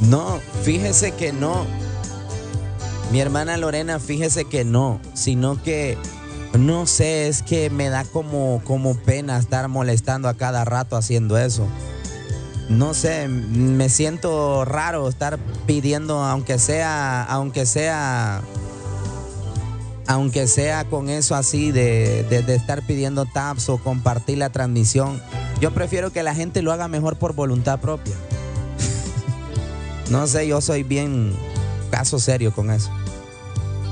No, fíjese que no. Mi hermana Lorena, fíjese que no, sino que no sé, es que me da como pena estar molestando a cada rato haciendo eso. No sé, me siento raro estar pidiendo, aunque sea con eso así de estar pidiendo taps o compartir la transmisión. Yo prefiero que la gente lo haga mejor por voluntad propia. No sé, yo soy bien caso serio con eso.